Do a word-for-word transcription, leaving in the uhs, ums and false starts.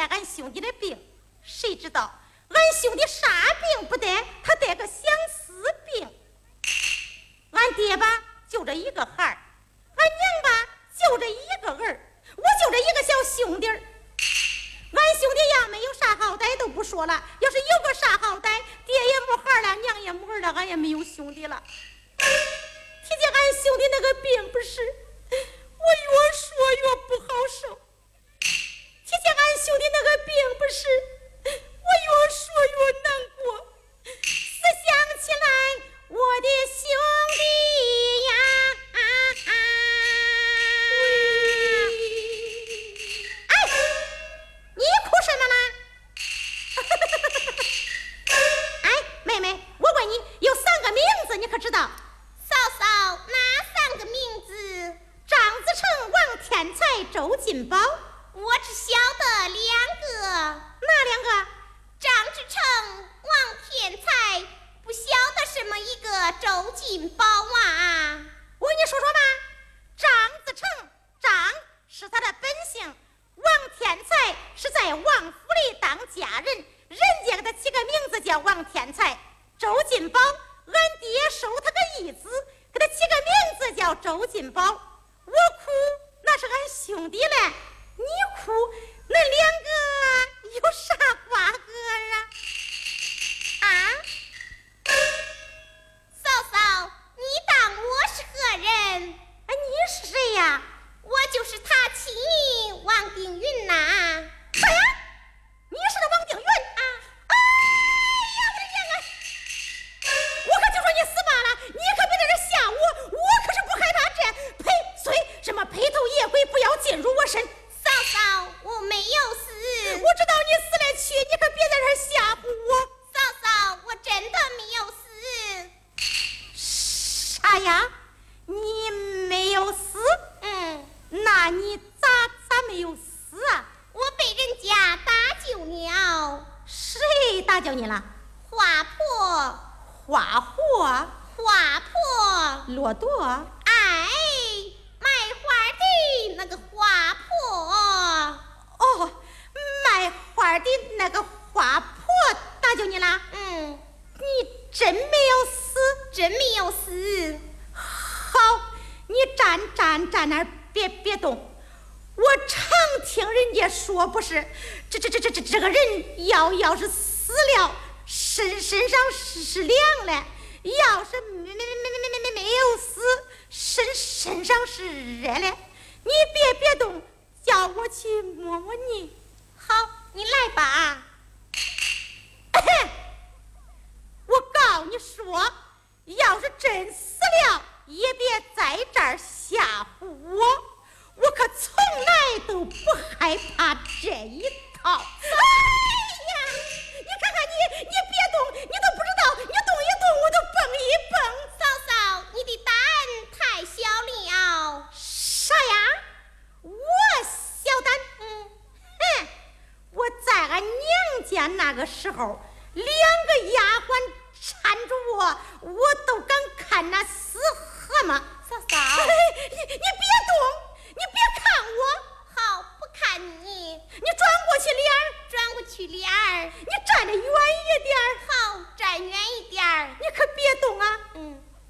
俺兄弟的病，谁知道俺兄弟啥病不得，他得个相思病。俺爹吧就这一个孩儿，俺娘吧就这一个儿，我就这一个小兄弟儿。俺兄弟要没有啥好歹都不说了，要是有个啥好歹，爹也没孩了，娘也没儿了，俺也没有兄弟了。提起俺兄弟那个病不是，我越说越不好受。提起俺兄弟那个病不是，我越说越难过。思想起来我的兄弟呀，啊啊哎，你哭什么呢？哎，妹妹，我问你，有三个名字，你可知道？ 嫂嫂，哪三个名字？ 张子成、王天才、周金宝。 我只晓得两个。 哪两个？ 张志成、王天才，不晓得什么一个周金宝啊。 我跟你说说吧，张子成，张是他的本姓，王天才是在王府里当家人，人家给他起个名字叫王天才。周金宝，俺爹收他个义子，给他起个名字叫周金宝。我哭那是俺兄弟嘞，你哭那两个有啥瓜葛啊？ 啊？嫂嫂，你当我是何人？ 哎，你是谁呀？ 我就是他妻女王定云呐。 啥呀？你是那王定云啊？哎呀，我的娘啊！我可就说你死罢了，你可别在这吓我，我可是不害怕这呸虽什么披头野鬼不要进入我身。 嫂嫂，我没有死。 我知道你死了去，你可别在这吓唬我。 嫂嫂，我真的没有死。啥呀？你没有死？ 嗯， 那你咋咋没有死啊？ 我被人家打救了。 谁打救你了？ 花婆。 花婆？ 花婆。 骆驼？ 哎，卖花的那个花婆。 哦，卖花的那个花婆打救你了？ 嗯， 你真没有死？ 真没有死。 好，你站站站那儿，别别动。我常听人家说，不是这这这这这这个人要要是死了，身身上是是凉的；要是没没没没没没没有死，身身上是热的。你别别动，叫我去摸摸你。 好，你来吧。 我告你说，要是真死了，也别在这儿吓唬我，我可从来都不害怕这一套。哎呀，你看看你，你别动，你都不知道，你动一动我就蹦一蹦。 嫂嫂，你的胆太小了。 啥呀？我小胆？嗯，哼，我在俺娘家那个时候，两个丫鬟缠着我，我都敢看那死蛤蟆。 嫂嫂， 你你别动，你别看我。 好，不看你。 你转过去脸儿， 转过去脸儿。 你站得远一点儿。 好，站远一点儿。 你可别动啊。 嗯。